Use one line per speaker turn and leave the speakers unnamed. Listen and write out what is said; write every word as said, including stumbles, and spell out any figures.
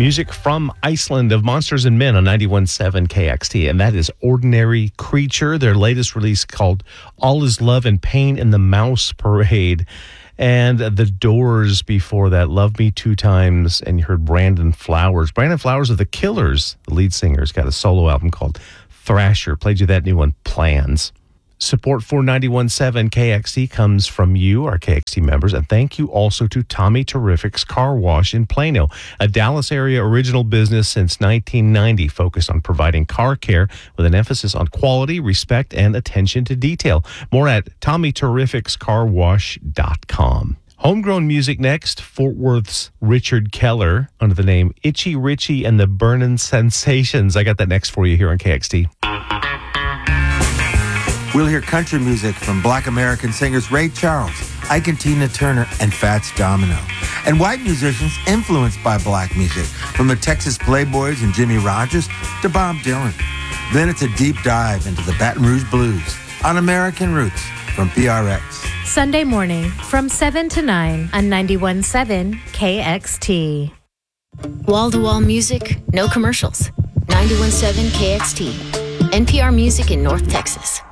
Music from Iceland of Monsters and Men on ninety-one point seven K X T. And that is Ordinary Creature, their latest release called All Is Love and Pain in the Mouse Parade. And The Doors before that, Love Me Two Times. And you heard Brandon Flowers. Brandon Flowers of The Killers, the lead singer, has got a solo album called Thrasher. Played you that new one, Plans. Support for ninety-one point seven K X T comes from you, our K X T members, and thank you also to Tommy Terrific's Car Wash in Plano, a Dallas area original business since nineteen ninety, focused on providing car care with an emphasis on quality, respect, and attention to detail. More at tommy terrifics car wash dot com. Homegrown music next, Fort Worth's Richard Keller under the name Itchy Richie and the Burnin' Sensations. I got that next for you here on K X T.
We'll hear country music from Black American singers Ray Charles, Ike and Tina Turner, and Fats Domino. And white musicians influenced by black music, from the Texas Playboys and Jimmy Rogers to Bob Dylan. Then it's a deep dive into the Baton Rouge Blues on American Roots from P R X.
Sunday morning from seven to nine on ninety-one point seven K X T.
Wall-to-wall music, no commercials. ninety-one point seven K X T. N P R Music in North Texas.